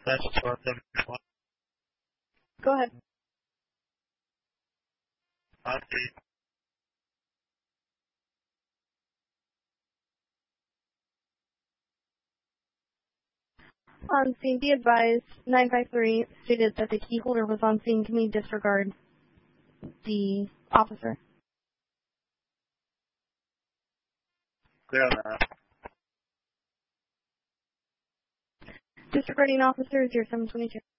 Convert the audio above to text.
Go ahead. On scene, be advised, 953 stated that the key holder was on scene. Can we disregard the officer? Clear on that. Disregarding officer 0722.